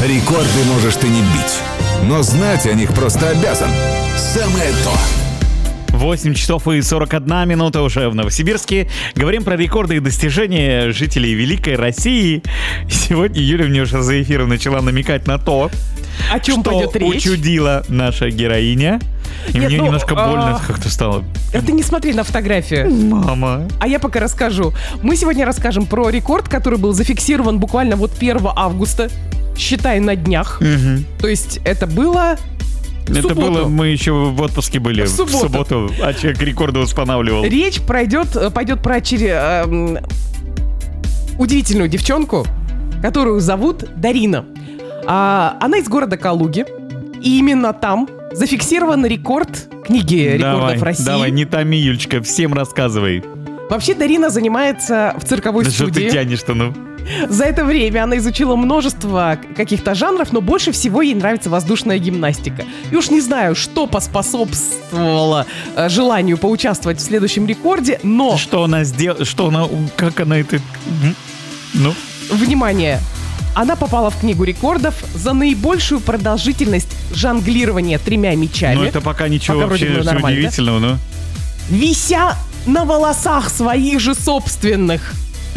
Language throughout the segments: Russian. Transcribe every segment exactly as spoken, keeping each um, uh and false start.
Рекорды можешь ты не бить, но знать о них просто обязан. Самое то. восемь часов и сорок одна минута уже в Новосибирске. Говорим про рекорды и достижения жителей Великой России. Сегодня Юля мне уже за эфиром начала намекать на то, о чем что пойдет речь. учудила наша героиня. И Нет, мне ну, немножко больно а... как-то стало. А ты не смотри на фотографию. Мама. А я пока расскажу. Мы сегодня расскажем про рекорд, который был зафиксирован буквально вот первого августа. Считай, на днях. Угу. То есть это было... В Это субботу. было, мы еще в отпуске были В в субботу. субботу, а человек рекорды устанавливал. Речь пройдет, пойдет про очере... эм, удивительную девчонку, которую зовут Дарина. А, она из города Калуги. И именно там зафиксирован рекорд книги рекордов Давай, России. давай, не томи, Юлечка, всем рассказывай. Вообще Дарина занимается в цирковой Да что студии. ты тянешь-то, ну? За это время она изучила множество каких-то жанров, но больше всего ей нравится воздушная гимнастика. И уж не знаю, что поспособствовало э, желанию поучаствовать в следующем рекорде, но... Что она сделала, что она, как она это... Ну? Внимание! Она попала в книгу рекордов за наибольшую продолжительность жонглирования тремя мячами. Ну это пока ничего Пока вроде вообще бы нормально, удивительного, ну. Вися на волосах своих же собственных.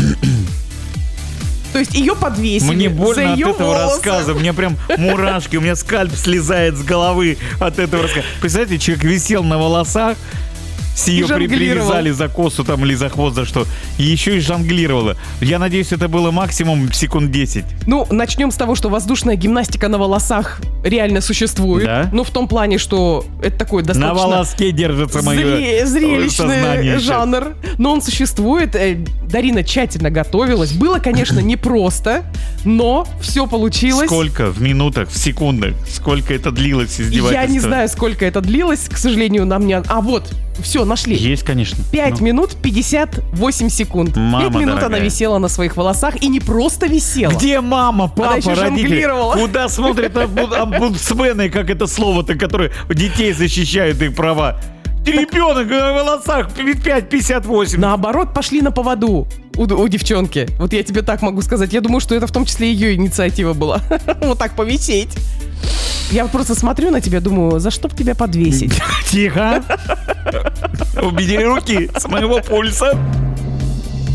То есть ее подвесили. Мне больно за от ее этого волосы. рассказа. У меня прям мурашки, у меня скальп слезает с головы от этого рассказа. Представляете, человек висел на волосах, с ее при- жонглировал. привязали за косу там или за хвост, за что, и еще и жонглировала. Я надеюсь, это было максимум секунд десять. Ну, начнем с того, что воздушная гимнастика на волосах реально существует. Да? Ну, в том плане, что это такой достаточно... На волоске держится мое зре- зрелищный сознание сейчас. жанр. Но он существует. Э, Дарина тщательно готовилась. Было, конечно, непросто, но все получилось. Сколько? В минутах, в секундах? Сколько это длилось издевательство? Я не знаю, сколько это длилось. К сожалению, нам не... А вот, все, нашли. Есть, конечно. пять Ну. минут пятьдесят восемь секунд. Мама пять минут дорогая. она висела на своих волосах. И не просто висела. Где мама, Она папа, еще родители? жонглировала. Куда смотрят омбуд- омбудсмены, как это слово-то, которые детей защищают их права? Ребенок на волосах пять пятьдесят восемь. Наоборот, пошли на поводу у, у девчонки. Вот я тебе так могу сказать. Я думаю, что это в том числе ее инициатива была. Вот так повисеть. Я вот просто смотрю на тебя, думаю, за что б тебя подвесить? Тихо. Убери руки с моего пульса.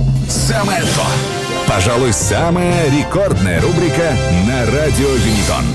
Самое то. Пожалуй, самая рекордная рубрика на радио Юнитон.